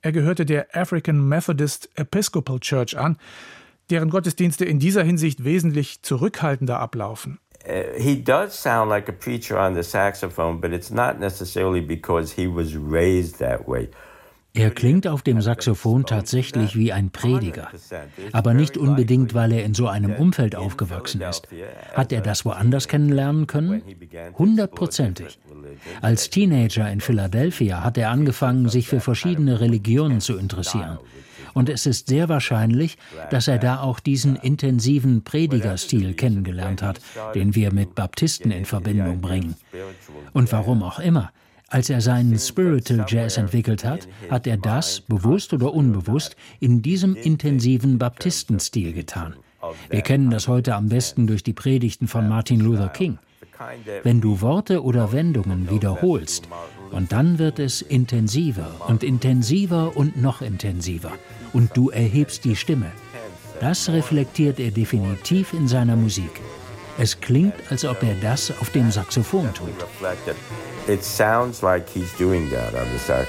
Er gehörte der African Methodist Episcopal Church an, deren Gottesdienste in dieser Hinsicht wesentlich zurückhaltender ablaufen. He does sound like a preacher on the saxophone, but it's not necessarily because he was raised that way. Er klingt auf dem Saxophon tatsächlich wie ein Prediger, aber nicht unbedingt, weil er in so einem Umfeld aufgewachsen ist. Hat er das woanders kennenlernen können? 100%. Als Teenager in Philadelphia hat er angefangen, sich für verschiedene Religionen zu interessieren. Und es ist sehr wahrscheinlich, dass er da auch diesen intensiven Predigerstil kennengelernt hat, den wir mit Baptisten in Verbindung bringen. Und warum auch immer. Als er seinen Spiritual Jazz entwickelt hat, hat er das, bewusst oder unbewusst, in diesem intensiven Baptistenstil getan. Wir kennen das heute am besten durch die Predigten von Martin Luther King. Wenn du Worte oder Wendungen wiederholst, und dann wird es intensiver und noch intensiver. Und du erhebst die Stimme. Das reflektiert er definitiv in seiner Musik. Es klingt, als ob er das auf dem Saxophon tut. It sounds like he's doing that on the saxophone.